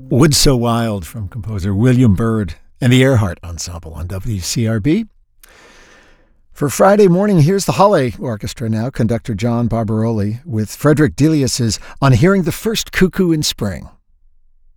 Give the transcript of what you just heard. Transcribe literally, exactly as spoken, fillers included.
Woods So Wild from composer William Byrd and the Earhart Ensemble on W C R B. For Friday morning, here's the Halle Orchestra now, conductor John Barbaroli, with Frederick Delius's On Hearing the First Cuckoo in Spring.